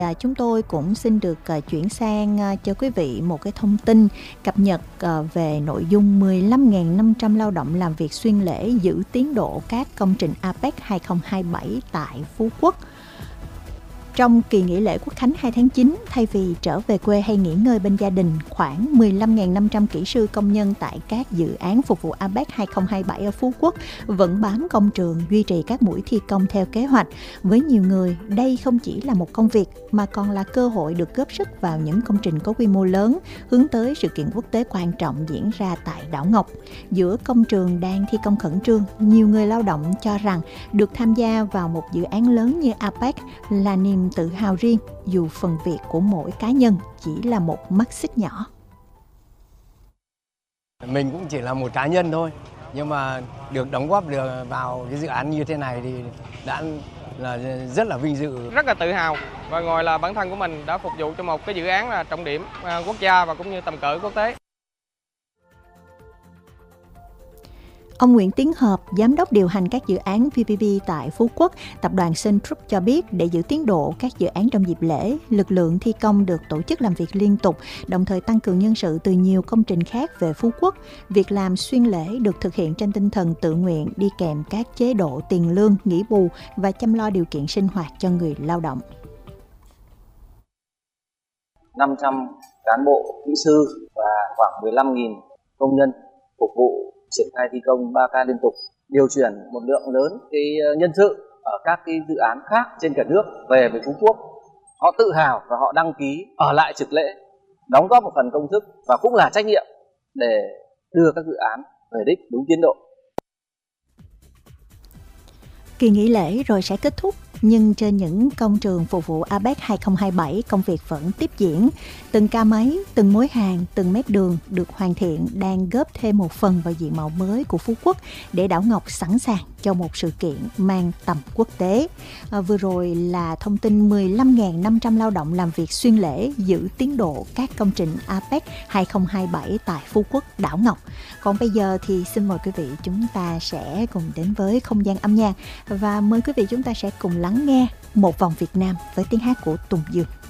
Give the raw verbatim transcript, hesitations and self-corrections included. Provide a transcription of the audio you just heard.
À, chúng tôi cũng xin được à, chuyển sang à, cho quý vị một cái thông tin cập nhật à, về nội dung mười lăm nghìn năm trăm lao động làm việc xuyên lễ giữ tiến độ các công trình a pếch hai không hai bảy tại Phú Quốc. Trong kỳ nghỉ lễ Quốc khánh hai tháng chín, thay vì trở về quê hay nghỉ ngơi bên gia đình, khoảng mười lăm nghìn năm trăm kỹ sư công nhân tại các dự án phục vụ a pếch hai không hai bảy ở Phú Quốc vẫn bám công trường duy trì các buổi thi công theo kế hoạch. Với nhiều người, đây không chỉ là một công việc mà còn là cơ hội được góp sức vào những công trình có quy mô lớn, hướng tới sự kiện quốc tế quan trọng diễn ra tại đảo Ngọc. Giữa công trường đang thi công khẩn trương, nhiều người lao động cho rằng được tham gia vào một dự án lớn như a pếch là niềm tự hào riêng, dù phần việc của mỗi cá nhân chỉ là một mắt xích nhỏ. Mình cũng chỉ là một cá nhân thôi, nhưng mà được đóng góp được vào cái dự án như thế này thì đã là rất là vinh dự. Rất là tự hào và ngồi là bản thân của mình đã phục vụ cho một cái dự án là trọng điểm quốc gia và cũng như tầm cỡ quốc tế. Ông Nguyễn Tiến Hợp, Giám đốc điều hành các dự án vê pê pê tại Phú Quốc, tập đoàn Sun Group cho biết để giữ tiến độ các dự án trong dịp lễ, lực lượng thi công được tổ chức làm việc liên tục, đồng thời tăng cường nhân sự từ nhiều công trình khác về Phú Quốc. Việc làm xuyên lễ được thực hiện trên tinh thần tự nguyện, đi kèm các chế độ tiền lương, nghỉ bù và chăm lo điều kiện sinh hoạt cho người lao động. năm trăm cán bộ, kỹ sư và khoảng mười lăm nghìn công nhân phục vụ triển khai thi công ba ca liên tục, điều chuyển một lượng lớn cái nhân sự ở các cái dự án khác trên cả nước về với Phú Quốc. Họ tự hào và họ đăng ký ở lại trực lễ, đóng góp một phần công sức và cũng là trách nhiệm để đưa các dự án về đích đúng tiến độ. Kỳ nghỉ lễ rồi sẽ kết thúc, nhưng trên những công trường phục vụ a pếch hai không hai bảy, công việc vẫn tiếp diễn. Từng ca máy, từng mối hàng, từng mét đường được hoàn thiện đang góp thêm một phần vào diện mạo mới của Phú Quốc để đảo Ngọc sẵn sàng cho một sự kiện mang tầm quốc tế. À, vừa rồi là thông tin mười lăm nghìn năm trăm lao động làm việc xuyên lễ giữ tiến độ các công trình a pếch hai không hai bảy tại Phú Quốc, đảo Ngọc. Còn bây giờ thì xin mời quý vị chúng ta sẽ cùng đến với không gian âm nhạc và mời quý vị chúng ta sẽ cùng lắng nghe một vòng Việt Nam với tiếng hát của Tùng Dương.